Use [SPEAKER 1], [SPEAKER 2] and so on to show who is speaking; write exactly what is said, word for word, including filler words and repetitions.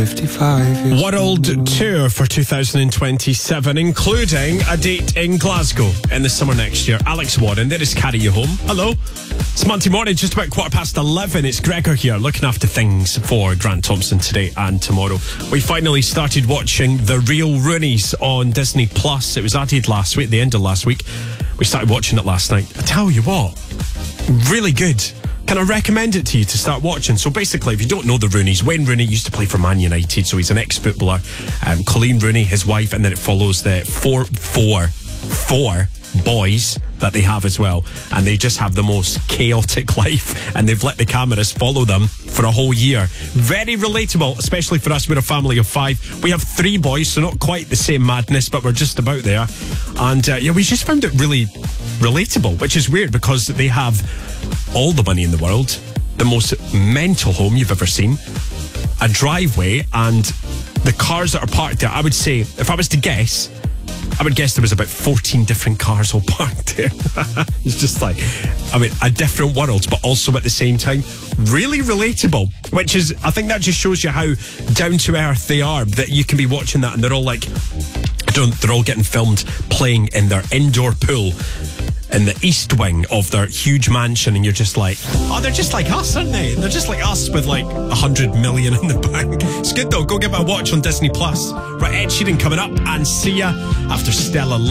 [SPEAKER 1] fifty-five years
[SPEAKER 2] World tour for two thousand twenty-seven, including a date in Glasgow in the summer next year. Alex Warren, there is Carry You Home. Hello. It's Monday morning, just about quarter past eleven. It's Gregor here, looking after things for Grant Thompson today and tomorrow. We finally started watching The Real Roonies on Disney Plus. It was added last week, the end of last week. We started watching it last night. I tell you what, really good. Can I recommend it to you to start watching? So basically, if you don't know the Roonies, Wayne Rooney used to play for Man United, so he's an ex-footballer. Um, Colleen Rooney, his wife, and then it follows the four, four, four boys that they have as well. And they just have the most chaotic life, and they've let the cameras follow them for a whole year. Very relatable, especially for us. We're a family of five. We have three boys, so not quite the same madness, but we're just about there. And uh, yeah, we just found it really relatable, which is weird because they have all the money in the world, the most mental home you've ever seen, a driveway, and the cars that are parked there. I would say, if I was to guess, I would guess there was about fourteen different cars all parked there. It's just like, I mean, a different world, but also at the same time, really relatable, which is, I think that just shows you how down to earth they are, that you can be watching that and they're all like, I don't, they're all getting filmed playing in their indoor pool in the east wing of their huge mansion, and you're just like, oh, they're just like us, aren't they? They're just like us with like a hundred million in the bank. It's good though. Go give it a watch on Disney Plus. Right, Ed Sheeran coming up, and see ya after Stella.